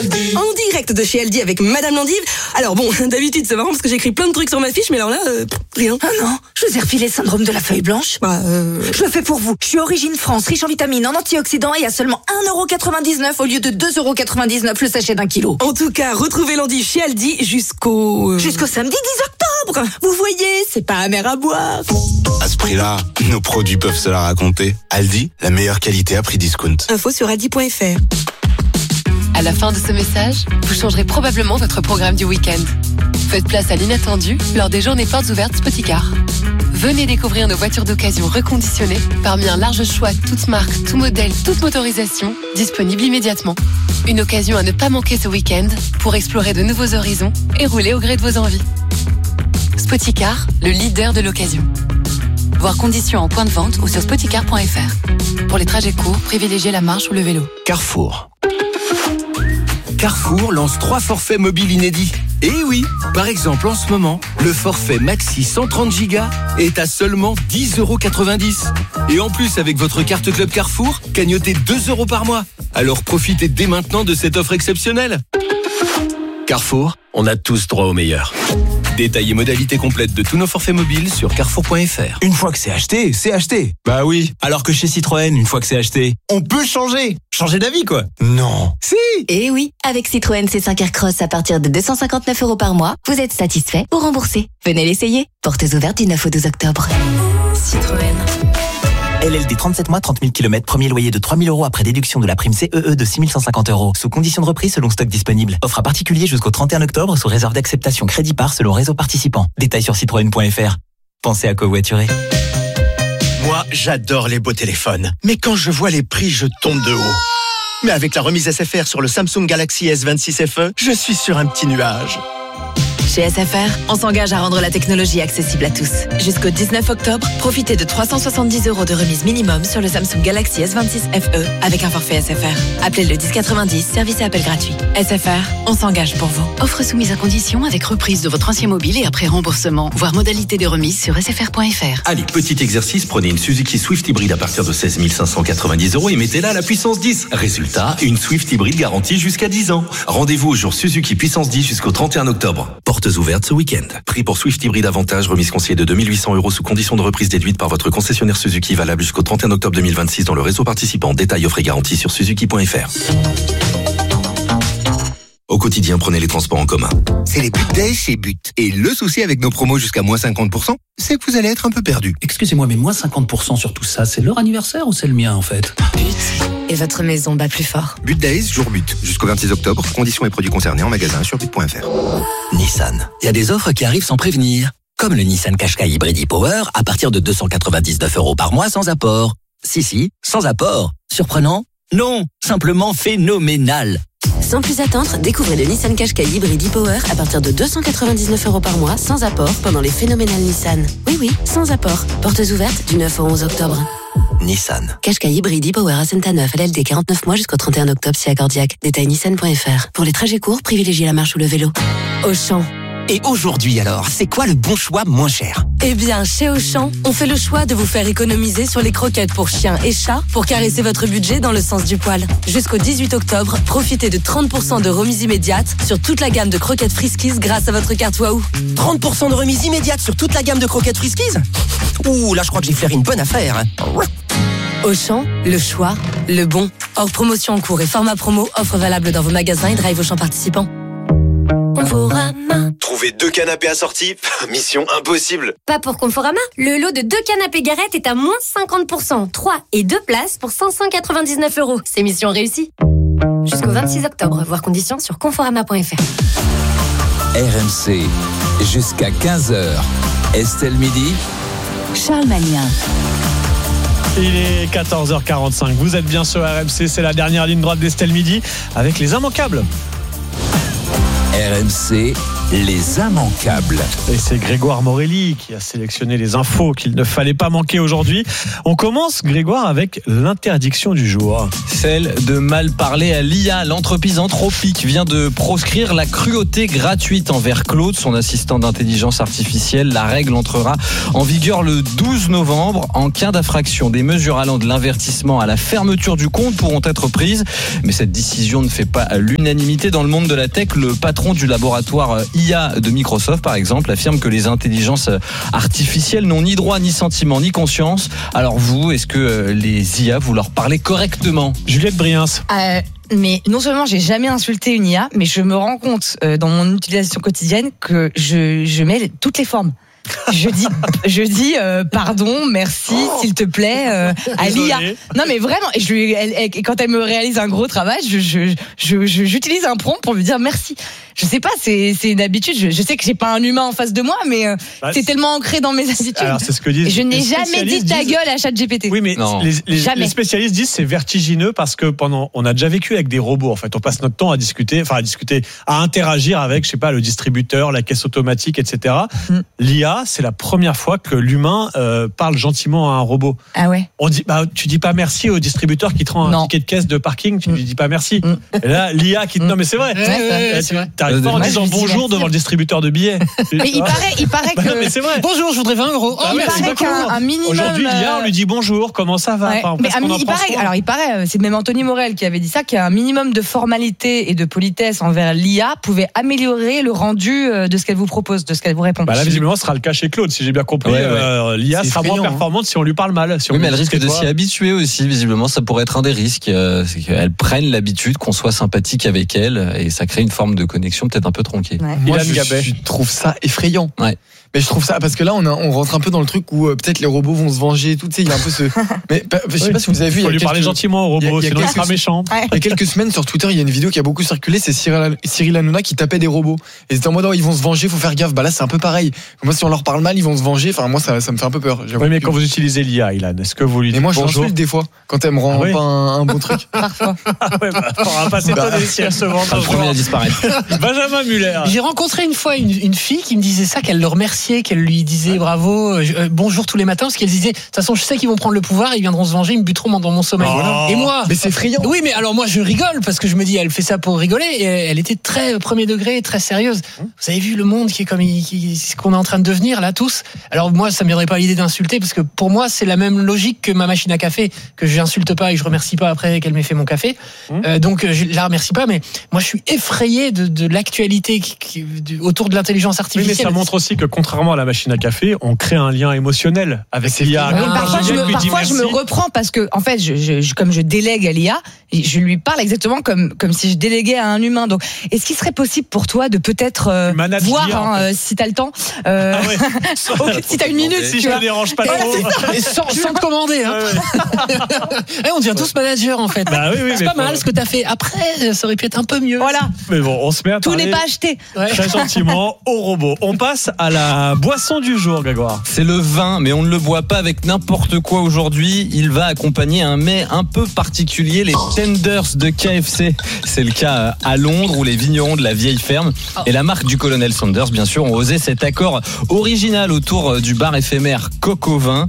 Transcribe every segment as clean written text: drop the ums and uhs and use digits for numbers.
Aldi. En direct de chez Aldi avec Madame Landive. Alors bon, d'habitude c'est marrant parce que j'écris plein de trucs sur ma fiche, mais alors là, rien. Ah non, je vous ai refilé le syndrome de la feuille blanche. Je le fais pour vous. Je suis Origine France, riche en vitamines, en antioxydants et à seulement 1,99€ au lieu de 2,99€ le sachet d'1 kilo. En tout cas, retrouvez Landive chez Aldi jusqu'au samedi 10 octobre. Vous voyez, c'est pas amer à boire. À ce prix-là, nos produits peuvent se la raconter. Aldi, la meilleure qualité à prix discount. Info sur aldi.fr. À la fin de ce message, vous changerez probablement votre programme du week-end. Faites place à l'inattendu lors des journées portes ouvertes Spoticar. Venez découvrir nos voitures d'occasion reconditionnées parmi un large choix toutes marques, tout modèle, toute motorisation, disponibles immédiatement. Une occasion à ne pas manquer ce week-end pour explorer de nouveaux horizons et rouler au gré de vos envies. Spoticar, le leader de l'occasion. Voir conditions en point de vente ou sur spoticar.fr. Pour les trajets courts, privilégiez la marche ou le vélo. Carrefour. Carrefour lance 3 forfaits mobiles inédits. Et oui, par exemple en ce moment, le forfait Maxi 130 Go est à seulement 10,90€. Et en plus, avec votre carte Club Carrefour, cagnotez 2€ par mois. Alors profitez dès maintenant de cette offre exceptionnelle. Carrefour, on a tous droit au meilleur. Détails et modalités complètes de tous nos forfaits mobiles sur carrefour.fr. Une fois que c'est acheté, c'est acheté. Bah oui. Alors que chez Citroën, une fois que c'est acheté, on peut changer. Changer d'avis, quoi. Non. Si. Et oui, avec Citroën C5 Aircross à partir de 259€ par mois, vous êtes satisfait ou remboursé. Venez l'essayer. Portes ouvertes du 9 au 12 octobre. Citroën. LLD 37 mois, 30 000 km, premier loyer de 3 000€ après déduction de la prime CEE de 6 150€. Sous condition de reprise selon stock disponible. Offre à particulier jusqu'au 31 octobre sous réserve d'acceptation crédit par selon réseau participant. Détails sur citroën.fr. Pensez à covoiturer. Moi, j'adore les beaux téléphones. Mais quand je vois les prix, je tombe de haut. Mais avec la remise SFR sur le Samsung Galaxy S26 FE, je suis sur un petit nuage. Chez SFR, on s'engage à rendre la technologie accessible à tous. Jusqu'au 19 octobre, profitez de 370€ de remise minimum sur le Samsung Galaxy S26 FE avec un forfait SFR. Appelez le 1090, service et appel gratuit. SFR, on s'engage pour vous. Offre soumise à condition avec reprise de votre ancien mobile et après remboursement. Voir modalité de remise sur sfr.fr. Allez, petit exercice, prenez une Suzuki Swift hybride à partir de 16 590€ et mettez-la à la puissance 10. Résultat, une Swift hybride garantie jusqu'à 10 ans. Rendez-vous au jour Suzuki puissance 10 jusqu'au 31 octobre. Portes ouvertes ce week-end. Prix pour Swift hybride Avantage, remise conseillée de 2 800€ sous condition de reprise déduite par votre concessionnaire Suzuki, valable jusqu'au 31 octobre 2026 dans le réseau participant. Détails offre et garantie sur suzuki.fr. Au quotidien, prenez les transports en commun. C'est les But Days chez But. Et le souci avec nos promos jusqu'à moins 50%, c'est que vous allez être un peu perdu. Excusez-moi, mais moins 50% sur tout ça, c'est leur anniversaire ou c'est le mien en fait? But. Et votre maison bat plus fort. But Days, jour But. Jusqu'au 26 octobre. Conditions et produits concernés en magasin sur but.fr. Nissan. Il y a des offres qui arrivent sans prévenir. Comme le Nissan Qashqai Hybrid e-Power à partir de 299€ par mois sans apport. Si, sans apport. Surprenant? Non, simplement phénoménal. Sans plus attendre, découvrez le Nissan Qashqai Hybrid e-Power à partir de 299€ par mois sans apport pendant les phénoménales Nissan. Oui, sans apport. Portes ouvertes du 9 au 11 octobre. Nissan. Qashqai Hybrid e-Power à Saint-Neuf, LLD 49 mois jusqu'au 31 octobre si accordiaque. Détail nissan.fr. Pour les trajets courts, privilégiez la marche ou le vélo. Auchan. Et aujourd'hui alors, c'est quoi le bon choix moins cher? Eh bien, chez Auchan, on fait le choix de vous faire économiser sur les croquettes pour chiens et chats pour caresser votre budget dans le sens du poil. Jusqu'au 18 octobre, profitez de 30% de remise immédiate sur toute la gamme de croquettes Friskies grâce à votre carte Waouh. 30% de remise immédiate sur toute la gamme de croquettes Friskies? Ouh, là je crois que j'ai flairé une bonne affaire. Auchan, le choix, le bon. Hors promotion en cours et format promo, offre valable dans vos magasins et drive Auchan participants. Conforama. Trouver 2 canapés assortis, mission impossible. Pas pour Conforama. Le lot de 2 canapés Garrett est à moins 50%. 3 et 2 places pour 599€. C'est mission réussie. Jusqu'au 26 octobre. Voir conditions sur conforama.fr. RMC, jusqu'à 15h. Estelle Midi. Charles Magnien. Il est 14h45. Vous êtes bien sur RMC. C'est la dernière ligne droite d'Estelle Midi avec les immanquables. RMC, les immanquables. Et c'est Grégoire Morelli qui a sélectionné les infos qu'il ne fallait pas manquer aujourd'hui. On commence, Grégoire, avec l'interdiction du jour. Celle de mal parler à l'IA. L'entreprise Anthropic vient de proscrire la cruauté gratuite envers Claude, son assistant d'intelligence artificielle. La règle entrera en vigueur le 12 novembre. En cas d'infraction, des mesures allant de l'avertissement à la fermeture du compte pourront être prises. Mais cette décision ne fait pas l'unanimité dans le monde de la tech. Le patron du laboratoire IA de Microsoft, par exemple, affirme que les intelligences artificielles n'ont ni droit, ni sentiment, ni conscience. Alors vous, est-ce que les IA, vous leur parlez correctement ? Juliette Briens. Mais non seulement j'ai jamais insulté une IA, mais je me rends compte dans mon utilisation quotidienne que je mets toutes les formes. Je dis pardon, merci, s'il te plaît, à l'IA. Non mais vraiment, et quand elle me réalise un gros travail, j'utilise un prompt pour lui dire merci. Je sais pas, c'est une habitude. Je sais que j'ai pas un humain en face de moi, mais c'est tellement ancré dans mes habitudes. Alors c'est ce que disent. Je n'ai jamais dit ta gueule à ChatGPT. Oui, mais les spécialistes disent c'est vertigineux parce que on a déjà vécu avec des robots. En fait, on passe notre temps à discuter, à interagir avec, je sais pas, le distributeur, la caisse automatique, etc. L'IA, c'est la première fois que l'humain parle gentiment à un robot. Ah ouais. On dit, tu dis pas merci au distributeur qui te rend un ticket de caisse de parking, tu lui dis pas merci. Et là, l'IA qui te, non mais c'est vrai. C'est vrai. T'arrives pas en disant bonjour devant le distributeur de billets. Mais il paraît que. Non, mais c'est vrai. Bonjour, je voudrais 20 euros. Il paraît qu'un minimum. Aujourd'hui, l'IA, on lui dit bonjour, comment ça va? Ouais. Mais il paraît, c'est même Anthony Morel qui avait dit ça, qu'un minimum de formalité et de politesse envers l'IA pouvait améliorer le rendu de ce qu'elle vous propose, de ce qu'elle vous répond. Là, visiblement, ce sera le cas chez Claude, si j'ai bien compris. L'IA sera moins performante si on lui parle mal. Oui, mais elle risque de s'y habituer aussi. Visiblement, ça pourrait être un des risques. C'est qu'elle prenne l'habitude qu'on soit sympathique avec elle et ça crée une forme de connexion peut-être un peu tronquée. Ouais. Moi, je trouve ça effrayant. Ouais. Mais je trouve ça parce que là on rentre un peu dans le truc où peut-être les robots vont se venger et tout, tu sais, il y a un peu ce mais je sais pas si vous avez vu, il faut lui parler gentiment aux robots, sinon il sera méchant. Il y a quelques semaines sur Twitter, il y a une vidéo qui a beaucoup circulé, c'est Cyril Hanouna qui tapait des robots et c'était en mode ils vont se venger, faut faire gaffe. Là c'est un peu pareil. Moi si on leur parle mal, ils vont se venger. Enfin moi ça me fait un peu peur. Oui, mais quand vous utilisez l'IA, Ilan, est-ce que vous lui dites bonjour? Mais moi je l'insulte des fois quand elle me rend pas un bon truc. Parfois. On va pas s'étonner si elle se vend. Le premier à disparaître. Benjamin Muller. J'ai rencontré une fois une fille qui me disait ça, qu'elle le remerciait, qu'elle lui disait bravo, bonjour tous les matins, parce qu'elle disait de toute façon je sais qu'ils vont prendre le pouvoir, ils viendront se venger, ils me buteront dans mon sommeil. Et moi, mais c'est effrayant. Oui, mais alors moi je rigole parce que je me dis elle fait ça pour rigoler et elle était très premier degré, très sérieuse. Vous avez vu le monde qui est comme ce qu'on est en train de devenir là tous. Alors moi ça me viendrait pas l'idée d'insulter parce que pour moi c'est la même logique que ma machine à café, que je n'insulte pas et je remercie pas après qu'elle m'ait fait mon café. Donc je la remercie pas, mais moi je suis effrayé de l'actualité autour de l'intelligence artificielle. Oui, mais ça montre aussi que contrairement à la machine à café, on crée un lien émotionnel avec l'IA. Parfois je me reprends parce que en fait comme je délègue à l'IA, je lui parle exactement comme si je déléguais à un humain. Donc est-ce qu'il serait possible pour toi de peut-être voir si t'as le temps si t'as une minute, si je ne dérange pas trop sans te commander on devient tous managers en fait. C'est pas mal ce que t'as fait. Après ça aurait pu être un peu mieux. Voilà. Mais bon, on se met à tout parler n'est pas acheté très gentiment au robot. On passe à la boisson du jour, Grégoire. C'est le vin, mais on ne le boit pas avec n'importe quoi aujourd'hui. Il va accompagner un mets un peu particulier, les tenders de KFC. C'est le cas à Londres, où les vignerons de la vieille ferme et la marque du colonel Sanders, bien sûr, ont osé cet accord original autour du bar éphémère Coq au vin.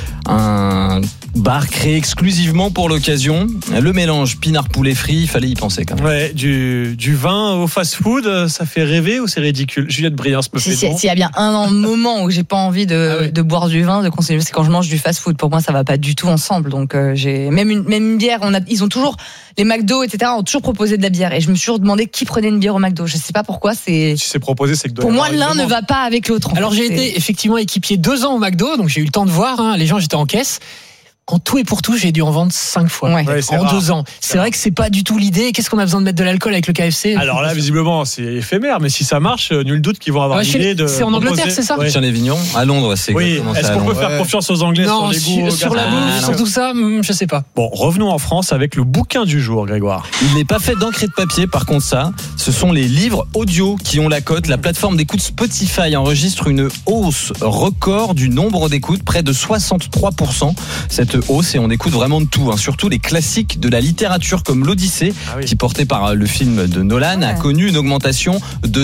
Un bar créé exclusivement pour l'occasion. Le mélange pinard poulet frit, il fallait y penser quand même. Ouais, du vin au fast-food, ça fait rêver ou c'est ridicule? Juliette Briens me fait s'il y a bien un moment où j'ai pas envie de boire du vin, de consommer, c'est quand je mange du fast-food. Pour moi, ça va pas du tout ensemble. Donc j'ai même une bière. Ils ont toujours les McDo, etc. ont toujours proposé de la bière. Et je me suis toujours demandé qui prenait une bière au McDo. Je sais pas pourquoi. Si c'est proposé, c'est que pour moi l'un ne va pas avec l'autre. Alors j'ai été effectivement équipier 2 ans au McDo, donc j'ai eu le temps de voir. Les gens, j'étais en caisse. En tout et pour tout, j'ai dû en vendre 5 fois en 2 ans. C'est vrai que c'est pas du tout l'idée. Qu'est-ce qu'on a besoin de mettre de l'alcool avec le KFC? Alors là, visiblement, c'est éphémère, mais si ça marche, nul doute qu'ils vont avoir l'idée de. C'est en Angleterre, c'est ça? Chez les Vignons, à Londres, c'est exactement ça. Est-ce qu'on peut faire confiance aux Anglais sur les goûts, sur la bouffe, sur tout ça, je sais pas. Bon, revenons en France avec le bouquin du jour, Grégoire. Il n'est pas fait d'encre et de papier, par contre ça. Ce ce sont les livres audio qui ont la cote. La plateforme d'écoute Spotify enregistre une hausse record du nombre d'écoutes, près de 63%. Cette hausse, et on écoute vraiment de tout, surtout les classiques de la littérature comme l'Odyssée, qui porté par le film de Nolan, a connu une augmentation de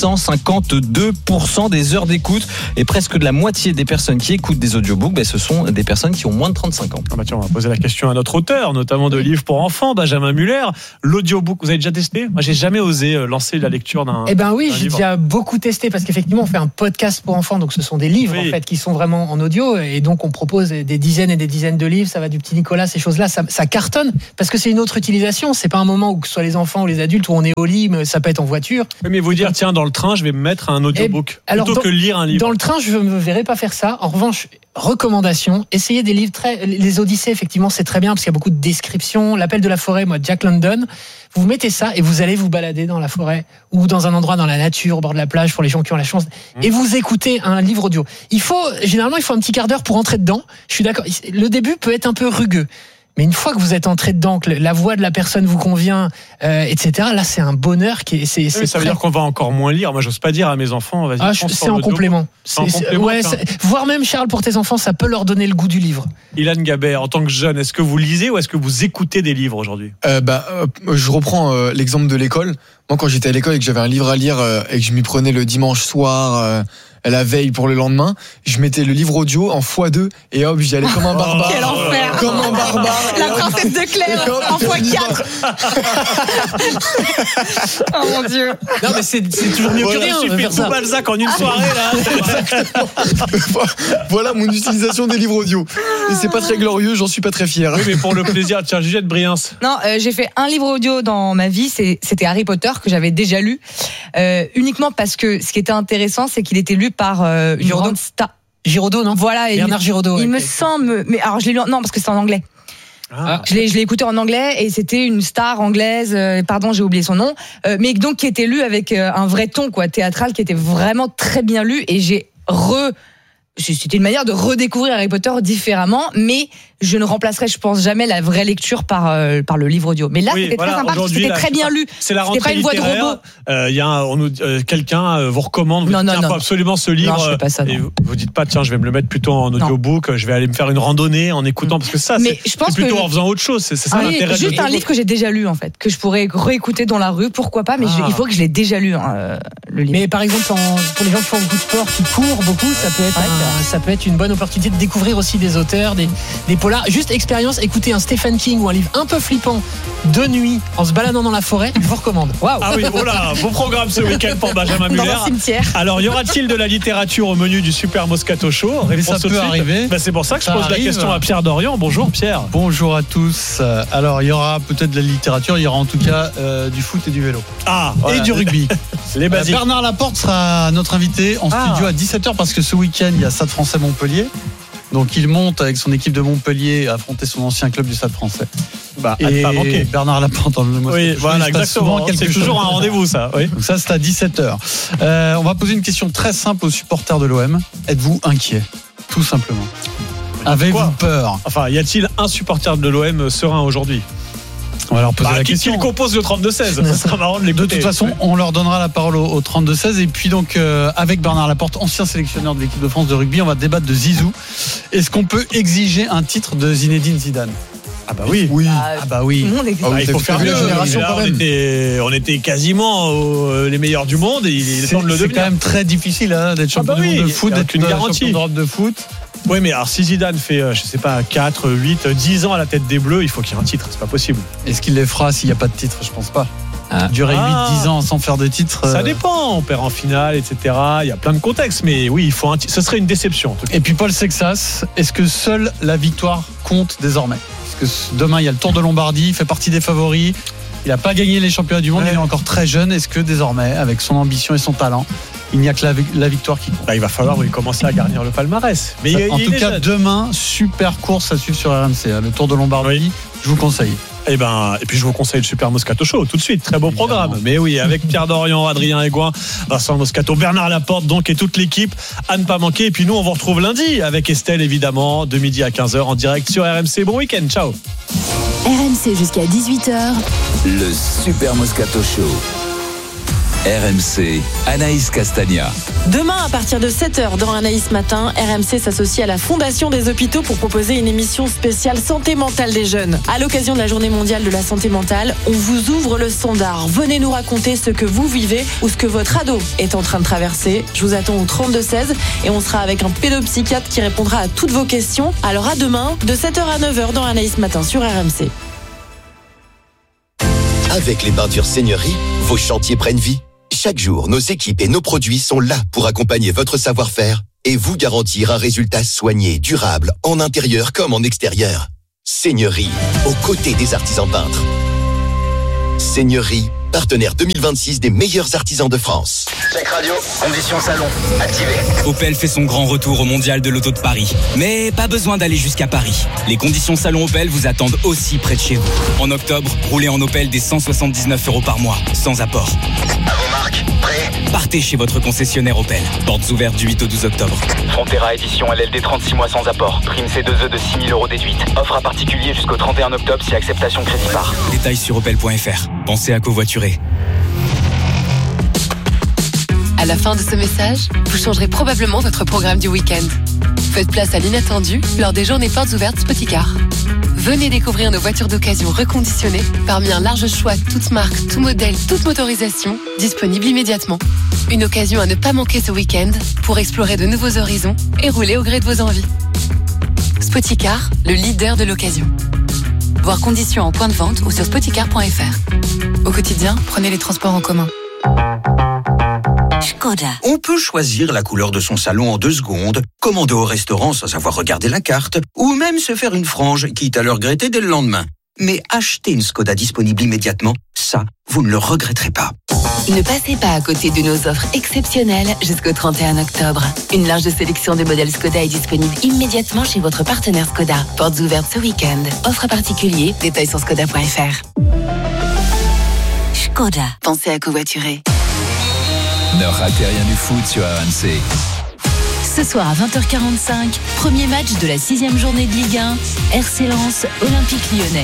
752% des heures d'écoute, et presque de la moitié des personnes qui écoutent des audiobooks, ce sont des personnes qui ont moins de 35 ans. Tiens, on va poser la question à notre auteur, notamment de livres pour enfants, Benjamin Muller. L'audiobook, vous avez déjà testé ? Moi, j'ai jamais osé lancer la lecture d'un. Eh ben oui, j'ai déjà beaucoup testé, parce qu'effectivement, on fait un podcast pour enfants, donc ce sont des livres en fait qui sont vraiment en audio, et donc on propose des dizaines et des dizaines de livres. Ça va du petit Nicolas, ces choses-là, ça cartonne, parce que c'est une autre utilisation. C'est pas un moment où que ce soit les enfants ou les adultes où on est au lit, mais ça peut être en voiture. Mais vous dire, tiens, dans le train, je vais me mettre un audiobook plutôt que lire un livre. Dans le train, je ne me verrais pas faire ça. En revanche, recommandation, essayez des livres les Odyssées, effectivement, c'est très bien parce qu'il y a beaucoup de descriptions. L'Appel de la forêt, moi, Jack London. Vous mettez ça et vous allez vous balader dans la forêt ou dans un endroit dans la nature, au bord de la plage, pour les gens qui ont la chance. Et vous écoutez un livre audio. Généralement, il faut un petit quart d'heure pour entrer dedans. Je suis d'accord. Le début peut être un peu rugueux. Mais une fois que vous êtes entré dedans, que la voix de la personne vous convient, etc., là, c'est un bonheur ça veut dire qu'on va encore moins lire. Moi, j'ose pas dire à mes enfants, vas-y. C'est en complément. Voire même, Charles, pour tes enfants, ça peut leur donner le goût du livre. Ilan Gabert, en tant que jeune, est-ce que vous lisez ou est-ce que vous écoutez des livres aujourd'hui ? Je reprends l'exemple de l'école. Moi, quand j'étais à l'école et que j'avais un livre à lire et que je m'y prenais le dimanche soir, la veille pour le lendemain, je mettais le livre audio en x2 et hop, j'y allais comme un barbare. Quel enfer! Comme un barbare. La princesse de Clèves en x4. Oh mon Dieu. Non, mais c'est toujours mieux que rien. Je suis fait tout Balzac en une soirée, là. Voilà mon utilisation des livres audio. Et c'est pas très glorieux, j'en suis pas très fier. Oui, mais pour le plaisir, tiens, Juliette Briens. Non, j'ai fait un livre audio dans ma vie, c'était Harry Potter, que j'avais déjà lu, uniquement parce que ce qui était intéressant, c'est qu'il était lu par une grande star. Giraudot, non ? Voilà, Bernard Giraudot. Il me semble, mais alors je l'ai lu non, parce que c'était en anglais. Je l'ai écouté en anglais et c'était une star anglaise, pardon, j'ai oublié son nom, mais donc qui était lu avec un vrai ton théâtral, qui était vraiment très bien lu, et c'était une manière de redécouvrir Harry Potter différemment, mais je ne remplacerai, je pense, jamais la vraie lecture par le livre audio. Mais là, c'était très sympa, parce que c'était très bien lu. C'est la rentrée pas une voix de robot. Quelqu'un vous recommande, il faut absolument ce livre. Non, je fais pas ça, non. Vous dites pas, tiens, je vais me le mettre plutôt en audiobook, je vais aller me faire une randonnée en écoutant, parce que ça, c'est plutôt en faisant autre chose. C'est ça l'intérêt. Juste un livre que j'ai déjà lu, en fait, que je pourrais réécouter dans la rue, pourquoi pas, mais il faut que je l'ai déjà lu, le livre. Mais par exemple, pour les gens qui font beaucoup de sport, qui courent beaucoup, ça peut être une bonne opportunité de découvrir aussi des auteurs, des polars. Juste expérience, écoutez un Stephen King ou un livre un peu flippant de nuit en se baladant dans la forêt, je vous recommande. Waouh. Ah oui, voilà, beau programme ce week-end pour Benjamin Muller. Dans le cimetière. Alors, y aura-t-il de la littérature au menu du Super Moscato Show ? Mais ça peut arriver. C'est pour ça que je pose la question à Pierre Dorian. Bonjour Pierre. Bonjour à tous. Alors, il y aura peut-être de la littérature, il y aura en tout cas du foot et du vélo. Et du rugby. Les basiques. Bernard Laporte sera notre invité en studio à 17h, parce que ce week-end, il y a Stade Français Montpellier. Donc il monte avec son équipe de Montpellier affronter son ancien club du Stade Français. À ne pas manquer. Bernard Laporte dans le Moscato. Oui, voilà, exactement. C'est toujours un rendez-vous, ça. Oui. Donc ça, c'est à 17h. On va poser une question très simple aux supporters de l'OM. Êtes-vous inquiet ? Tout simplement. Avez-vous peur ? Enfin, y a-t-il un supporter de l'OM serein aujourd'hui ? On va leur poser la question. Qui compose le 32-16 ? Ça sera marrant de l'écouter. De toute façon, on leur donnera la parole au 32-16. Et puis donc, avec Bernard Laporte, ancien sélectionneur de l'équipe de France de rugby, on va débattre de Zizou. Est-ce qu'on peut exiger un titre de Zinedine Zidane ? Ah bah oui. Il faut faire mieux. On était quasiment les meilleurs du monde et il est temps de le devenir. C'est quand même très difficile d'être champion du monde de foot, d'être une garantie champion d'Europe de foot. Oui, mais alors si Zidane fait, 4, 8, 10 ans à la tête des Bleus, il faut qu'il y ait un titre, c'est pas possible. Est-ce qu'il les fera s'il n'y a pas de titre ? Je pense pas. Durer 8-10 ans sans faire de titre. Ça dépend, on perd en finale, etc. Il y a plein de contextes, mais oui, il faut un titre. Ce serait une déception en tout cas. Et puis Paul Sexas, est-ce que seule la victoire compte désormais ? Parce que demain il y a le Tour de Lombardie, il fait partie des favoris. Il n'a pas gagné les championnats du monde, il est encore très jeune. Est-ce que désormais, avec son ambition et son talent, il n'y a que la victoire qui compte ? Il va falloir commencer à garnir le palmarès. Mais en tout cas, demain, super course à suivre sur RMC. Le Tour de Lombardie, je vous conseille. Et puis je vous conseille le Super Moscato Show tout de suite, très beau programme. Mais oui, avec Pierre Dorian, Adrien Aigouin, Vincent Moscato, Bernard Laporte donc, et toute l'équipe à ne pas manquer. Et puis nous on vous retrouve lundi avec Estelle évidemment de midi à 15h en direct sur RMC. Bon week-end, ciao. RMC jusqu'à 18h. Le Super Moscato Show. RMC, Anaïs Castagna. Demain, à partir de 7h dans Anaïs Matin, RMC s'associe à la Fondation des Hôpitaux pour proposer une émission spéciale santé mentale des jeunes. À l'occasion de la Journée mondiale de la santé mentale, on vous ouvre le standard. Venez nous raconter ce que vous vivez ou ce que votre ado est en train de traverser. Je vous attends au 32-16 et on sera avec un pédopsychiatre qui répondra à toutes vos questions. Alors à demain, de 7h à 9h dans Anaïs Matin sur RMC. Avec les peintures Seigneurie, vos chantiers prennent vie. Chaque jour, nos équipes et nos produits sont là pour accompagner votre savoir-faire et vous garantir un résultat soigné, durable, en intérieur comme en extérieur. Seigneurie, aux côtés des artisans peintres. Seigneurie, partenaire 2026 des meilleurs artisans de France. Check radio, conditions salon, activé. Opel fait son grand retour au Mondial de l'Auto de Paris. Mais pas besoin d'aller jusqu'à Paris. Les conditions salon Opel vous attendent aussi près de chez vous. En octobre, roulez en Opel des 179 € par mois, sans apport. À vos marques, prêts ? Partez chez votre concessionnaire Opel. Portes ouvertes du 8 au 12 octobre. Frontera édition LLD 36 mois sans apport. Prime C2E de 6 000 € déduite. Offre à particulier jusqu'au 31 octobre si acceptation crédit par. Détails sur opel.fr. Pensez à covoiturer. À la fin de ce message, vous changerez probablement votre programme du week-end. Faites place à l'inattendu lors des journées portes ouvertes Spoticar. Venez découvrir nos voitures d'occasion reconditionnées parmi un large choix toutes marques, tout modèle, toute motorisation, disponible immédiatement. Une occasion à ne pas manquer ce week-end pour explorer de nouveaux horizons et rouler au gré de vos envies. Spoticar, le leader de l'occasion. Voir conditions en point de vente ou sur spoticar.fr. Au quotidien, prenez les transports en commun. Skoda. On peut choisir la couleur de son salon en 2 secondes, commander au restaurant sans avoir regardé la carte, ou même se faire une frange, quitte à le regretter dès le lendemain. Mais acheter une Skoda disponible immédiatement, ça, vous ne le regretterez pas. Ne passez pas à côté de nos offres exceptionnelles jusqu'au 31 octobre. Une large sélection de modèles Skoda est disponible immédiatement chez votre partenaire Skoda. Portes ouvertes ce week-end. Offre à particulier, détails sur skoda.fr. Skoda. Pensez à covoiturer. Ne ratez rien du foot sur RMC. Ce soir à 20h45, premier match de la 6e journée de Ligue 1, RC Lens, Olympique Lyonnais.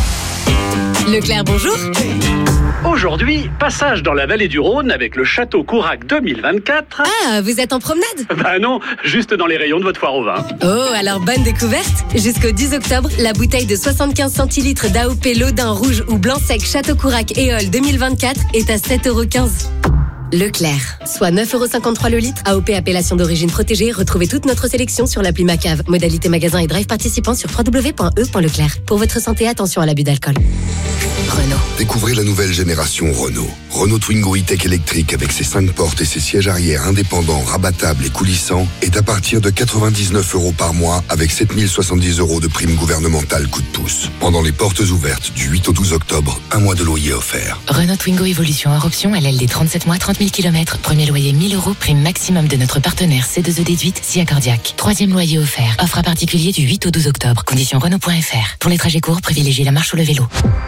Leclerc, bonjour. Aujourd'hui, passage dans la vallée du Rhône avec le Château Courac 2024. Ah, vous êtes en promenade ? Bah non, juste dans les rayons de votre foire au vin. Oh, alors bonne découverte. Jusqu'au 10 octobre, la bouteille de 75 centilitres d'AOP Lodin rouge ou blanc sec Château Courac Éole 2024 est à 7,15 €. Leclerc, soit 9,53 € le litre. AOP appellation d'origine protégée. Retrouvez toute notre sélection sur l'appli Macave. Modalité magasin et drive participant sur www.e.leclerc. Pour votre santé, attention à l'abus d'alcool. Renault. Découvrez la nouvelle génération Renault. Renault Twingo E-Tech électrique avec ses 5 portes et ses sièges arrière indépendants, rabattables et coulissants est à partir de 99 € par mois avec 7 070 € de prime gouvernementale coup de pouce. Pendant les portes ouvertes du 8 au 12 octobre, 1 mois de loyer offert. Renault Twingo Evolution hors option, LLD 37 mois, 30 000 km. Premier loyer 1 000 €, prime maximum de notre partenaire C2E déduite, SIA Cardiaque. 3e loyer offert. Offre à particulier du 8 au 12 octobre. Conditions Renault.fr. Pour les trajets courts, privilégiez la marche ou le vélo.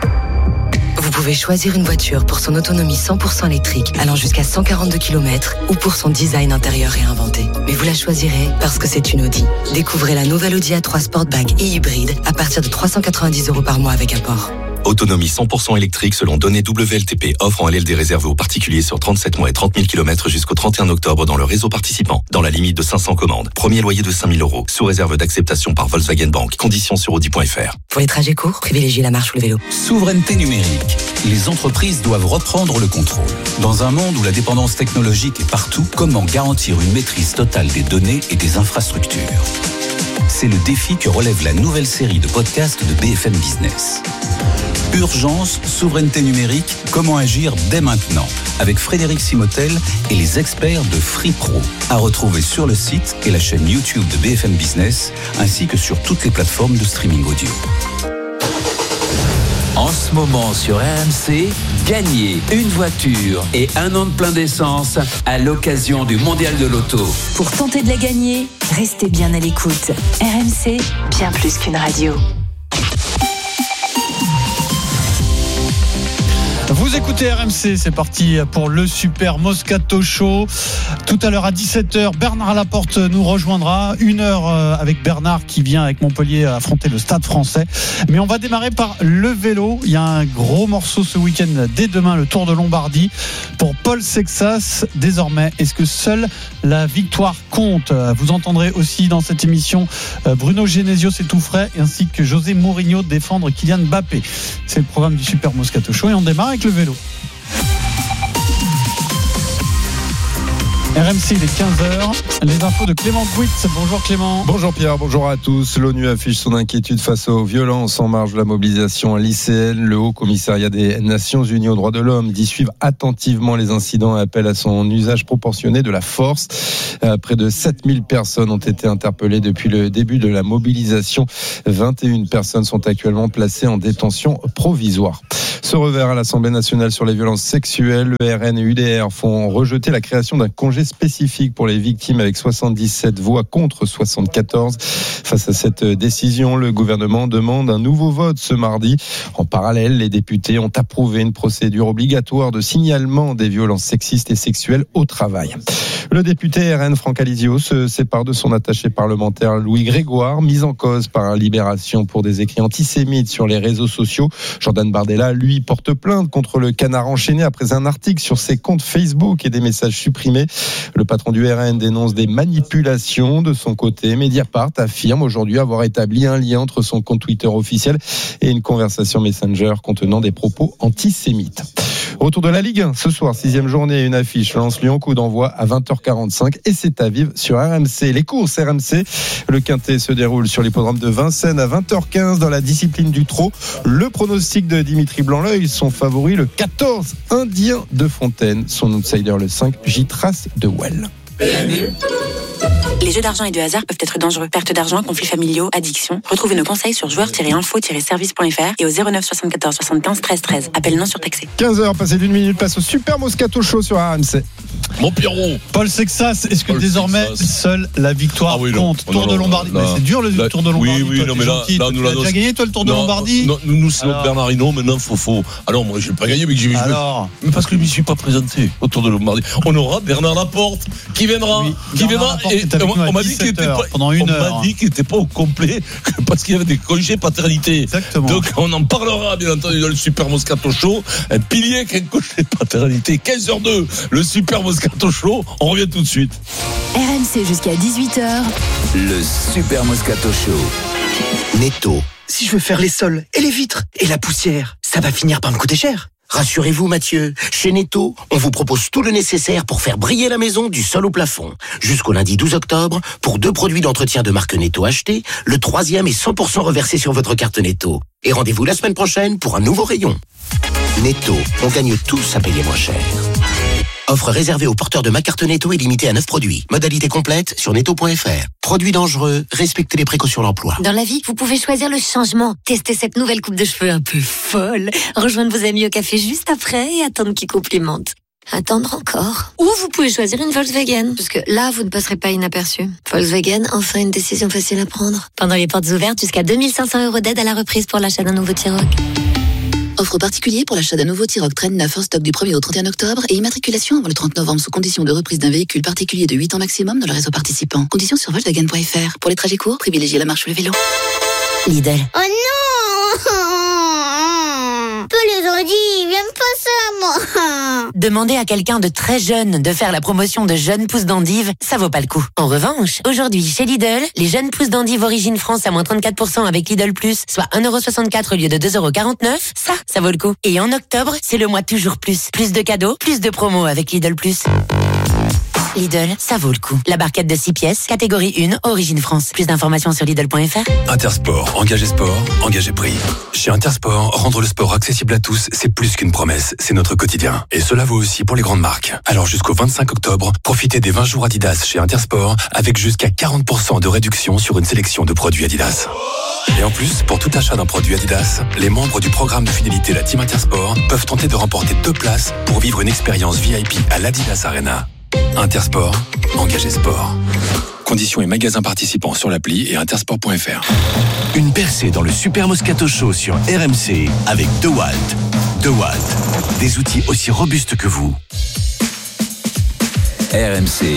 Vous pouvez choisir une voiture pour son autonomie 100% électrique allant jusqu'à 142 km ou pour son design intérieur réinventé. Mais vous la choisirez parce que c'est une Audi. Découvrez la nouvelle Audi A3 Sportback et hybride à partir de 390 € par mois avec apport. Autonomie 100% électrique selon données WLTP. Offre en LLD réservée aux particuliers sur 37 mois et 30 000 km jusqu'au 31 octobre dans le réseau participant. Dans la limite de 500 commandes. Premier loyer de 5 000 €. Sous réserve d'acceptation par Volkswagen Bank. Conditions sur Audi.fr. Pour les trajets courts, privilégiez la marche ou le vélo. Souveraineté numérique. Les entreprises doivent reprendre le contrôle. Dans un monde où la dépendance technologique est partout, comment garantir une maîtrise totale des données et des infrastructures ? C'est le défi que relève la nouvelle série de podcasts de BFM Business. Urgence, souveraineté numérique, comment agir dès maintenant, avec Frédéric Simotel et les experts de FreePro. À retrouver sur le site et la chaîne YouTube de BFM Business, ainsi que sur toutes les plateformes de streaming audio. En ce moment sur RMC, gagnez une voiture et 1 an de plein d'essence à l'occasion du Mondial de l'Auto. Pour tenter de la gagner, restez bien à l'écoute. RMC, bien plus qu'une radio. Vous écoutez RMC, c'est parti pour le Super Moscato Show. Tout à l'heure à 17h, Bernard Laporte nous rejoindra. 1 heure avec Bernard qui vient avec Montpellier affronter le Stade Français. Mais on va démarrer par le vélo. Il y a un gros morceau ce week-end dès demain, le Tour de Lombardie. Pour Paul Sexas, désormais, est-ce que seule la victoire compte ? Vous entendrez aussi dans cette émission Bruno Genesio, c'est tout frais, ainsi que José Mourinho défendre Kylian Mbappé. C'est le programme du Super Moscato Show et on démarre avec le vélo. RMC, il est 15h. Les infos de Clément Gouitz. Bonjour Clément. Bonjour Pierre, bonjour à tous. L'ONU affiche son inquiétude face aux violences en marge de la mobilisation lycéenne. Le Haut Commissariat des Nations Unies aux droits de l'homme dit suivre attentivement les incidents et appelle à son usage proportionné de la force. Près de 7000 personnes ont été interpellées depuis le début de la mobilisation. 21 personnes sont actuellement placées en détention provisoire. Ce revers à l'Assemblée nationale sur les violences sexuelles, le RN et UDR font rejeter la création d'un congé spécifique pour les victimes avec 77 voix contre 74. Face à cette décision, le gouvernement demande un nouveau vote ce mardi. En parallèle, les députés ont approuvé une procédure obligatoire de signalement des violences sexistes et sexuelles au travail. Le député RN Franck Alizio se sépare de son attaché parlementaire Louis Grégoire, mis en cause par Libération pour des écrits antisémites sur les réseaux sociaux. Jordan Bardella, lui, porte plainte contre le Canard enchaîné après un article sur ses comptes Facebook et des messages supprimés. Le patron du RN dénonce des manipulations. De son côté, Mediapart affirme aujourd'hui avoir établi un lien entre son compte Twitter officiel et une conversation Messenger contenant des propos antisémites. Retour de la Ligue 1, ce soir, 6e journée, une affiche Lens-Lyon, coup d'envoi à 20h45 et c'est à vivre sur RMC. Les courses RMC, le quintet se déroule sur l'hippodrome de Vincennes à 20h15 dans la discipline du trot. Le pronostic de Dimitri Blanc-L'Œil, son favori, le 14 Indien de Fontaine, son outsider le 5 J-Trace de Well. Les jeux d'argent et de hasard peuvent être dangereux. Perte d'argent, conflits familiaux, addiction. Retrouvez nos conseils sur joueurs-info-service.fr et au 09 74 75 13 13. Appel non surtaxé. 15h, passé d'une minute, place au Super Moscato Show sur RMC. Mon Pierrot. Paul Sexas, est-ce que désormais seule la victoire compte? Tour de Lombardie. Mais c'est dur le Tour de Lombardie. Oui, toi, non, mais là, tu as déjà gagné toi le Tour de Lombardie? Non, nous c'est notre Bernard Hinault, maintenant faux. Alors moi je n'ai pas gagné, mais mais parce que je ne m'y suis pas présenté au Tour de Lombardie. On aura Bernard Laporte qui viendra, et on m'a dit qu'il n'était pas pendant une heure. On m'a dit qu'il n'était pas au complet parce qu'il y avait des congés paternité. Exactement. Donc on en parlera bien entendu dans le Super Moscato Show. Un pilier qui a un congé paternité. 15h02, le Super Moscato Show. On revient tout de suite. RMC jusqu'à 18h. Le Super Moscato Show. Netto. Si je veux faire les sols et les vitres et la poussière, ça va finir par me coûter cher. Rassurez-vous Mathieu, chez Netto, on vous propose tout le nécessaire pour faire briller la maison du sol au plafond. Jusqu'au lundi 12 octobre, pour 2 produits d'entretien de marque Netto achetés, le 3e est 100% reversé sur votre carte Netto. Et rendez-vous la semaine prochaine pour un nouveau rayon. Netto, on gagne tous à payer moins cher. Offre réservée aux porteurs de ma carte Netto et limitée à 9 produits. Modalité complète sur netto.fr. Produits dangereux, respectez les précautions d'emploi. Dans la vie, vous pouvez choisir le changement. Tester cette nouvelle coupe de cheveux un peu folle. Rejoindre vos amis au café juste après et attendre qu'ils complimentent. Attendre encore. Ou vous pouvez choisir une Volkswagen. Parce que là, vous ne passerez pas inaperçu. Volkswagen, enfin une décision facile à prendre. Pendant les portes ouvertes, jusqu'à 2500 € d'aide à la reprise pour l'achat d'un nouveau T-Roc. Offre particulière pour l'achat d'un nouveau T-Roc Traîne 9 en stock du 1er au 31 octobre et immatriculation avant le 30 novembre sous condition de reprise d'un véhicule particulier de 8 ans maximum dans le réseau participant. Conditions sur Volkswagen.fr. Pour les trajets courts, privilégiez la marche ou le vélo. Lidl. Oh non! Peu les ordi, viens me passer à moi. Demander à quelqu'un de très jeune de faire la promotion de jeunes pousses d'endives, ça vaut pas le coup. En revanche, aujourd'hui, chez Lidl, les jeunes pousses d'endives Origine France à moins 34% avec Lidl Plus, soit 1,64€ au lieu de 2,49€, ça vaut le coup. Et en octobre, c'est le mois toujours plus. Plus de cadeaux, plus de promos avec Lidl Plus. Lidl, ça vaut le coup. La barquette de 6 pièces, catégorie 1, Origine France. Plus d'informations sur Lidl.fr. Intersport, engagé sport, engagé prix. Chez Intersport, rendre le sport accessible à tous, c'est plus qu'une promesse, c'est notre quotidien. Et cela vaut aussi pour les grandes marques. Alors jusqu'au 25 octobre, profitez des 20 jours Adidas chez Intersport avec jusqu'à 40% de réduction sur une sélection de produits Adidas. Et en plus, pour tout achat d'un produit Adidas, les membres du programme de fidélité La Team Intersport peuvent tenter de remporter 2 places pour vivre une expérience VIP à l'Adidas Arena. Intersport, engagé sport. Conditions et magasins participants sur l'appli et intersport.fr. Une percée dans le Super Moscato Show sur RMC avec DeWalt. DeWalt. Des outils aussi robustes que vous. RMC.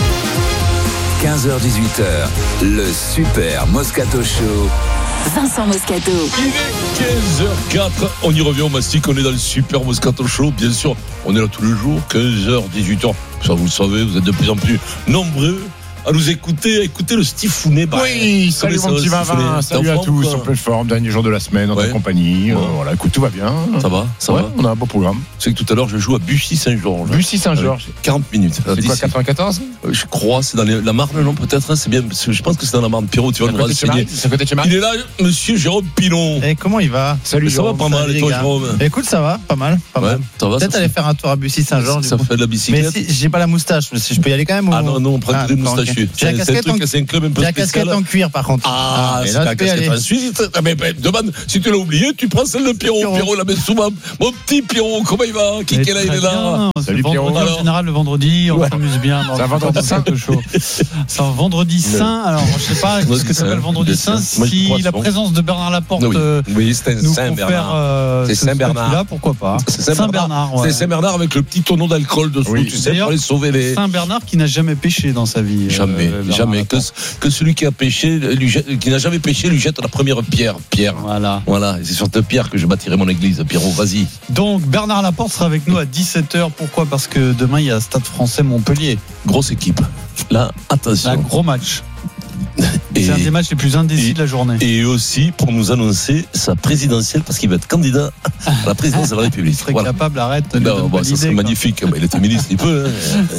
15h-18h, le Super Moscato Show. Vincent Moscato. Il est 15h04, on y revient au Mastic, on est dans le Super Moscato Show, bien sûr, on est là tous les jours, 15h, 18h, ça vous le savez, vous êtes de plus en plus nombreux à nous écouter, à écouter le Stifounet. Oui, salut mon petit Vavin, salut à tous, en pleine forme, dernier jour de la semaine, en ta compagnie. Voilà, écoute, tout va bien. Ça va. On a un beau programme. C'est que tout à l'heure, je joue à Bussy-Saint-Georges. Bussy-Saint-Georges. 40 minutes. C'est quoi, 94 ? Je crois, c'est dans la Marne, non, peut-être, c'est bien, parce que je pense que c'est dans la Marne. Pierrot, tu vas nous renseigner. C'est à côté de chez Marie. Il est là, monsieur Jérôme Pinon. Et comment il va ? Salut, ça va pas mal, et toi, Jérôme ? Écoute, ça va, pas mal. Ça va. Peut-être aller faire un tour à Bussy-Saint-Georges. Ça fait de la bicyclette. Mais si j'ai pas la moustache, si je peux y aller quand même. Ah non, on prend des moustaches. C'est un club un peu spécial. J'ai la casquette en cuir par contre. C'est la casquette en Suisse. Mais demande, si tu l'as oublié, tu prends celle de Pierrot. Pierrot la met souvent. Mon petit Pierrot, comment il va ? Qui est là, il est là. Salut Pierrot. En général, le vendredi, on s'amuse bien. C'est un vendredi saint. C'est un vendredi saint. Alors, je sais pas ce que ça s'appelle vendredi saint. Si la présence de Bernard Laporte nous confère c'est Saint-Bernard. Là, pourquoi pas ? Saint-Bernard. C'est Saint-Bernard avec le petit tonneau d'alcool dessous, tu sais, pour aller sauver les. Saint-Bernard qui n'a jamais péché dans sa vie. Jamais. Que celui qui a péché, qui n'a jamais péché, lui jette la première pierre. Voilà. Et c'est sur cette pierre que je bâtirai mon église. Pierrot, vas-y. Donc Bernard Laporte sera avec nous à 17h. Pourquoi ? Parce que demain il y a Stade Français Montpellier. Grosse équipe. Là, attention. Un gros match. C'est un des matchs les plus indécis de la journée. Et aussi pour nous annoncer sa présidentielle, parce qu'il va être candidat à la présidence de la République. Il serait capable, arrête. Ça serait magnifique. Il était ministre, il peut.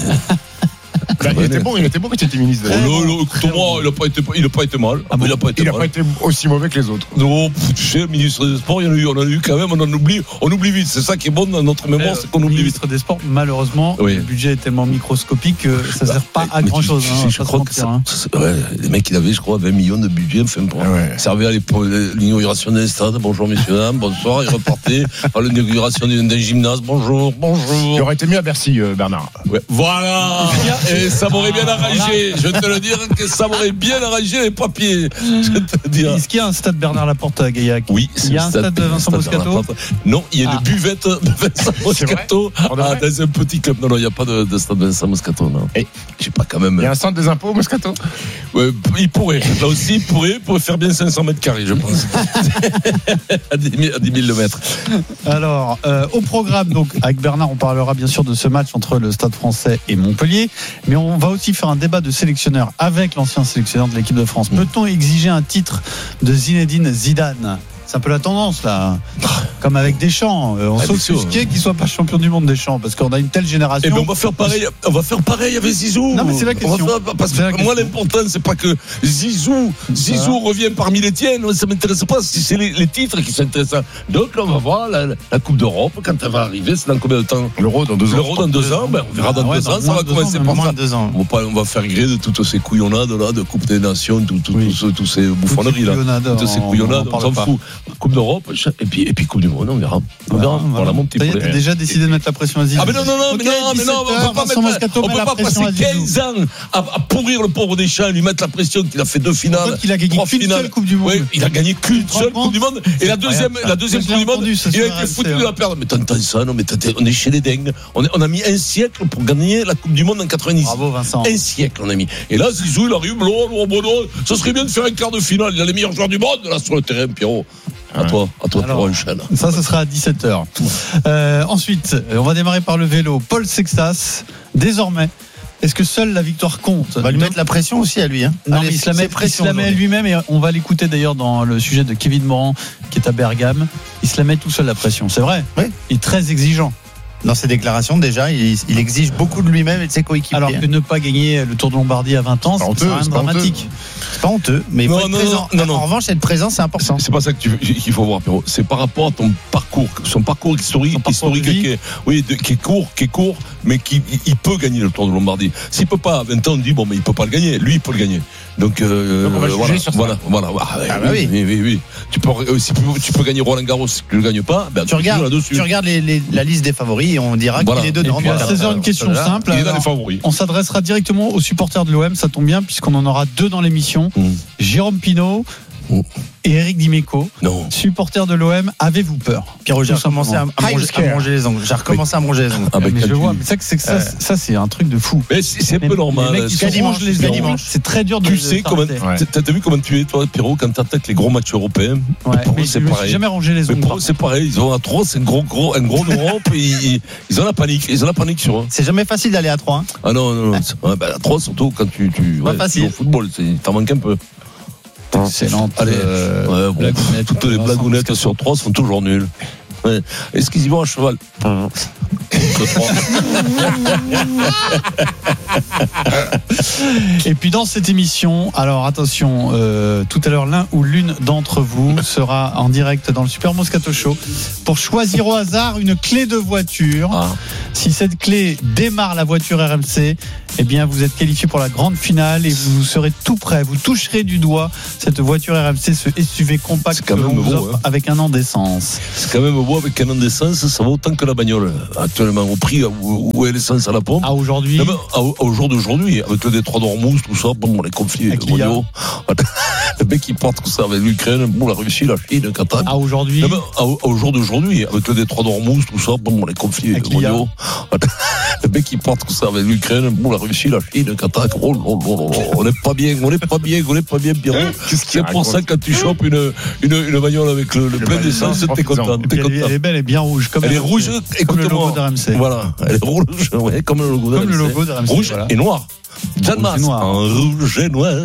Il était bon quand il était ministre. Écoute-moi, il n'a pas été mal. Il n'a pas été aussi mauvais que les autres. Non, tu sais, ministre des Sports, on en a eu quand même, on oublie vite. C'est ça qui est bon dans notre mémoire, c'est qu'on oublie vite. Ministre des Sports, malheureusement, le budget est tellement microscopique que ça ne sert pas à grand chose. Je crois que les mecs, il avait, je crois, 20 millions de budget. Il servait à l'inauguration d'un stade. Bonjour, messieurs, dames, bonsoir. Il repartait à l'inauguration d'un gymnase. Bonjour. Il aurait été mieux à Bercy, Bernard. Voilà. Et ça m'aurait bien arrangé. Je te le dire que ça m'aurait bien arrangé les papiers. Est-ce qu'il y a un stade Bernard Laporte à Gaillac ? Oui. Il y a un stade de Vincent Moscato ? Non, il y a une buvette Vincent Moscato dans un petit club. Non, il n'y a pas de stade Vincent Moscato. Non. Et j'ai pas quand même. Il y a un centre des impôts Moscato ? Ouais, il pourrait. Là aussi, il pourrait faire bien 500 mètres carrés, je pense. à 10 000 le mètre. Alors, au programme, donc, avec Bernard, on parlera bien sûr de ce match entre le Stade Français et Montpellier. Mais on va aussi faire un débat de sélectionneurs avec l'ancien sélectionneur de l'équipe de France. Peut-on exiger un titre de Zinedine Zidane ? C'est un peu la tendance là, comme avec Deschamps. On s'offusquait qu'il soit pas champion du monde Deschamps parce qu'on a une telle génération. Et ben on va faire pareil avec Zizou. Non mais c'est la question. Parce que moi l'important c'est pas que Zizou revient parmi les tiennes. Ça m'intéresse pas si c'est les titres qui sont intéressants. Donc là, on va voir la Coupe d'Europe quand elle va arriver. C'est dans combien de temps ? L'Euro dans 2 ans. L'Euro dans 2 ans. Ben on verra dans 2 ans. Ça va commencer par ça. 2 ans. On va faire gré de toutes ces couillonnades là, de Coupe des Nations, tous ces bouffonneries là, toutes ces couillonnades. On s'en fout. Coupe d'Europe et puis Coupe du Monde, on verra. Voilà mon petit poulet. T'as déjà décidé de mettre la pression à Zizou. Ah mais non, on peut pas passer 15 ans à pourrir le pauvre Deschamps, à lui mettre la pression qu'il a fait 2 finales. Il a gagné qu'une seule Coupe du Monde. Oui, il a gagné qu'une seule Coupe du Monde et la deuxième Coupe du Monde, il a été foutu de la perdre. Mais t'entends ça, non mais on est chez les dingues. On a mis un siècle pour gagner la Coupe du Monde en 90. Bravo Vincent. Un siècle on a mis. Et là Zizou il arrive, ça serait bien de faire un quart de finale. Il a les meilleurs joueurs du monde là sur le terrain, Pierrot. À toi, pour une chaîne. Ça, ce sera à 17h. Ensuite, on va démarrer par le vélo. Paul Sextas, désormais, est-ce que seule la victoire compte ? On va lui mettre la pression aussi à lui. Non, mais il se la met à lui-même et on va l'écouter d'ailleurs dans le sujet de Kevin Morand qui est à Bergame. Il se la met tout seul la pression, c'est vrai ? Oui. Il est très exigeant. Dans ses déclarations, déjà, il exige beaucoup de lui-même et de ses coéquipiers. Alors que ne pas gagner le Tour de Lombardie à 20 ans, c'est rien de dramatique. C'est pas honteux, mais il faut être présent. En revanche, être présent, c'est important. C'est pas ça qu'il faut voir, Pierrot. C'est par rapport à ton parcours, son parcours historique qui est court, mais il peut gagner le Tour de Lombardie. S'il peut pas à 20 ans, on dit mais il peut pas le gagner. Lui, il peut le gagner. Donc on va juger sur ça. Voilà. Oui. Tu peux gagner Roland Garros, si tu le gagnes pas, tu regardes la liste des favoris et on dira qu'il est dedans. Et puis à 16h, une question simple. Il est dans les favoris. On s'adressera directement aux supporters de l'OM, ça tombe bien puisqu'on en aura 2 dans l'émission. Jérôme Pinon et Eric Dimeco, supporter de l'OM, avez-vous peur? Pierrot, j'ai recommencé à manger les ongles. J'ai recommencé à manger les ongles. Mais je vois, mais ça c'est un truc de fou. Mais c'est un peu normal. Les mecs, ils mangent les ongles, c'est très dur de. Tu sais comment, t'as vu comment tu es, toi, Pierrot, quand t'attaques les gros matchs européens? Mais c'est pareil. Jamais rangé les ongles. C'est pareil. Ils ont à 3, c'est un gros Europe. Ils ont la panique sur eux. C'est jamais facile d'aller à 3. Ah non. À 3, surtout quand tu joues au football, t'en manques un peu. Excellent. Allez, toutes les blagounettes sur 3 sont toujours nulles. Ouais. Est-ce qu'ils y vont à cheval? Et puis dans cette émission, alors attention, tout à l'heure l'un ou l'une d'entre vous sera en direct dans le Super Moscato Show pour choisir au hasard une clé de voiture. Si cette clé démarre la voiture RMC, eh bien vous êtes qualifié pour la grande finale et vous serez tout prêt. Vous toucherez du doigt cette voiture RMC, ce SUV compact que l'on vous offre avec un an d'essence. C'est quand même beau, avec un an d'essence, ça va autant que la bagnole actuellement au prix où est l'essence à la pompe. Aujourd'hui, au jour d'aujourd'hui, avec le détroit d'Ormuz, tout ça, les conflits mondiaux. Le mec qui porte tout ça avec l'Ukraine, la Russie, la Chine, Qatar. Aujourd'hui, au jour d'aujourd'hui, avec le détroit d'Ormuz, tout ça, les conflits mondiaux. Le mec qui porte tout ça avec l'Ukraine, la Russie, la Chine, Qatar. On n'est pas bien, Pierrot. C'est pour ça que quand tu chopes une bagnole avec le plein d'essence, t'es content. Elle est belle et bien rouge. Elle est rouge, comme le logo d'RMC. Voilà, elle est rouge, comme le logo d'RMC. Rouge et noir. Jeanne Masse, en rouge et noir.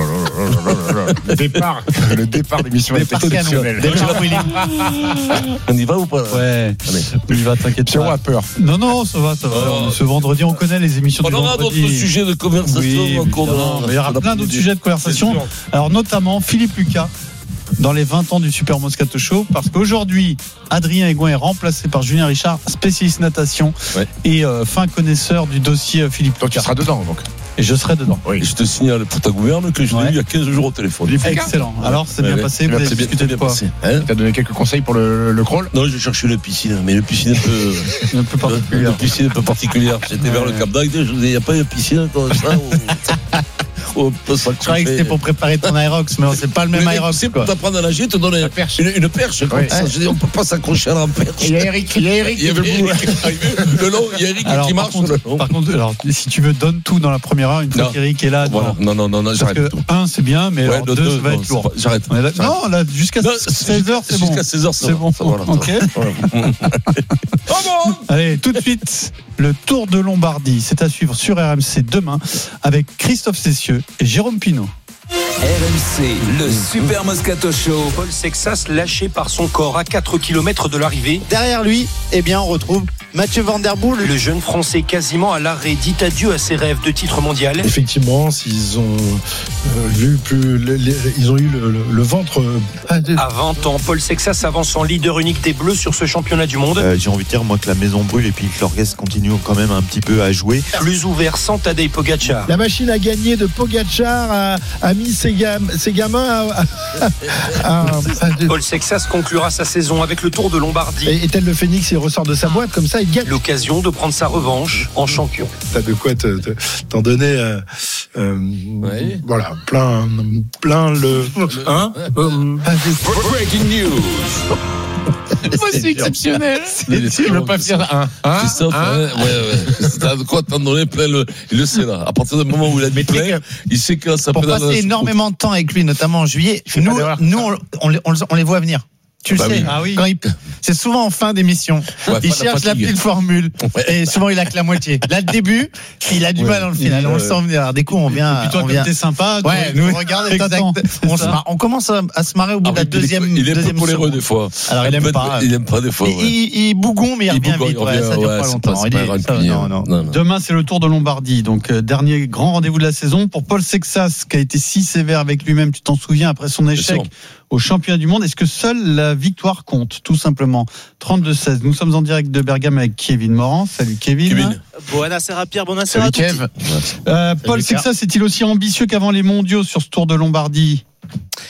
Le départ d'émission est exceptionnel. On y va ou pas? Ouais, on y va, t'inquiète pas. Pierrot a peur. Non, ça va. Ce vendredi, on connaît les émissions du vendredi. On aura d'autres sujets de conversation. Il y aura plein d'autres sujets de conversation. Alors notamment Philippe Lucas dans les 20 ans du Super Moscato Show, parce qu'aujourd'hui Adrien Egoin est remplacé par Julien Richard, spécialiste natation et fin connaisseur du dossier Philippe Lucas. Donc tu seras dedans donc. Et je serai dedans. Oui. Et je te signale pour ta gouverne que je l'ai eu il y a 15 jours au téléphone. Excellent. Alors c'est bien passé, vous avez discuté de quoi? T'as donné quelques conseils pour le crawl? Non, j'ai cherché une piscine, mais une piscine un peu particulière. J'étais vers le Cap d'Agde, je disais, il n'y a pas de piscine comme ça Je croyais que c'était pour préparer ton Aerox, mais c'est pas le même Aerox. C'est pour t'apprendre à nager, te donner une perche. Je dis, on peut pas s'accrocher à la perche. Il y a Eric. Il y a Eric qui marche. Par contre, alors, si tu veux, donne tout dans la première heure, une fois qu'Eric est là. Non, j'arrête. Parce que 1, c'est bien, mais 2, ça va être lourd. J'arrête. Non, là, jusqu'à 16h, c'est bon. Jusqu'à 16h, c'est bon. Ok. Allez, tout de suite, le Tour de Lombardie. C'est à suivre sur RMC demain avec Christophe Cessieux et Jérôme Pinault. RMC, le Super Moscato Show. Paul Sexas lâché par son corps à 4 km de l'arrivée. Derrière lui, on retrouve Mathieu Van Der Poel. Le jeune Français quasiment à l'arrêt dit adieu à ses rêves de titre mondial. Effectivement, s'ils ont ils ont eu le ventre. À 20 ans, Paul Sexas avance en leader unique des Bleus sur ce championnat du monde. J'ai envie de dire, moi, que la maison brûle et puis que l'orgues continue quand même un petit peu à jouer. Plus ouvert sans Tadej Pogacar. La machine à gagner de Pogacar a mis ses gamins Paul Sexas conclura sa saison avec le Tour de Lombardie. Et tel le phénix, il ressort de sa boîte comme ça, il gagne. L'occasion de prendre sa revanche en champion. T'as de quoi t'en donner voilà, plein le Breaking news. C'est exceptionnel. Je veux pas faire Christophe, t'as de quoi t'en donner plein il le sait là. À partir du moment où il a dit plein, il sait que là, ça peut passer énormément de temps avec lui, notamment en juillet. Nous, on les voit venir. Tu le sais, c'est souvent en fin d'émission. Il cherche la petite formule et souvent il a que la moitié. Là, le début, il a du mal dans le final. On le sent venir. Alors, des coups, on vient. Et puis toi, comme t'es sympa, nous regarde et on commence à se marrer au bout de la deuxième. Il est un peu coléreux des fois. Alors, il aime pas. Il aime pas des fois. Il bougon, mais il revient vite. Ça dure pas longtemps. Demain, c'est le Tour de Lombardie. Donc, dernier grand rendez-vous de la saison pour Paul Sexas, qui a été si sévère avec lui-même. Tu t'en souviens après son échec au championnat du monde. Est-ce que seule la victoire compte, tout simplement? 32-16. Nous sommes en direct de Bergame avec Kevin Morand. Salut Kevin. Buonasera Pierre, buonasera à tous. Paul Sexas est-il aussi ambitieux qu'avant les mondiaux sur ce Tour de Lombardie?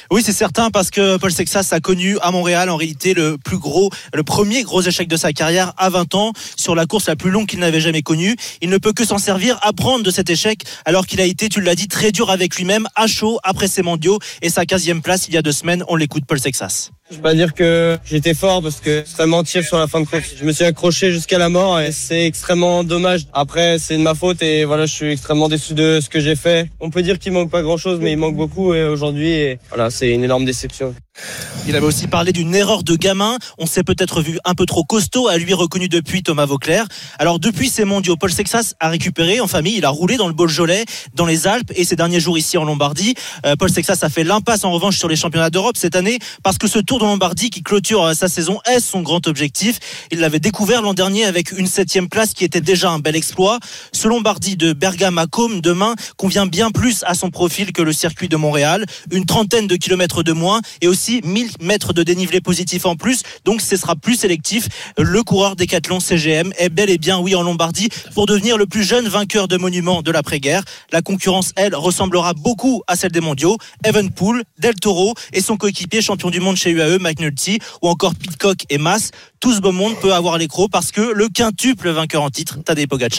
Oui, c'est certain, parce que Paul Sexas a connu à Montréal en réalité le premier gros échec de sa carrière à 20 ans sur la course la plus longue qu'il n'avait jamais connue. Il ne peut que s'en servir, apprendre de cet échec, alors qu'il a été, tu l'as dit, très dur avec lui-même, à chaud après ses mondiaux et sa 15e place il y a 2 semaines. On l'écoute, Paul Sexas. Je vais pas dire que j'étais fort parce que extrêmement tir sur la fin de course. Je me suis accroché jusqu'à la mort et c'est extrêmement dommage. Après, c'est de ma faute et voilà, je suis extrêmement déçu de ce que j'ai fait. On peut dire qu'il manque pas grand chose, mais il manque beaucoup et aujourd'hui, voilà, c'est une énorme déception. Il avait aussi parlé d'une erreur de gamin. On s'est peut-être vu un peu trop costaud, a lui reconnu depuis Thomas Vauclair. Alors depuis ces mondiaux, Paul Sexas a récupéré en famille. Il a roulé dans le Beaujolais, dans les Alpes et ces derniers jours ici en Lombardie. Paul Sexas a fait l'impasse en revanche sur les championnats d'Europe cette année parce que ce Tour de Lombardie qui clôture sa saison est son grand objectif. Il l'avait découvert l'an dernier avec une 7e place qui était déjà un bel exploit. Ce Lombardie de Bergame à Côme demain convient bien plus à son profil que le circuit de Montréal. Une trentaine de kilomètres de moins et aussi 1000 mètres de dénivelé positif en plus, donc ce sera plus sélectif. Le coureur Décathlon CGM est bel et bien en Lombardie pour devenir le plus jeune vainqueur de monument de l'après-guerre. La concurrence, elle, ressemblera beaucoup à celle des mondiaux. Evenepoel, Del Toro et son coéquipier champion du monde chez UAE, McNulty, ou encore Pidcock et Mas. Tout ce beau monde peut avoir les crocs parce que le quintuple vainqueur en titre, Tadej Pogačar,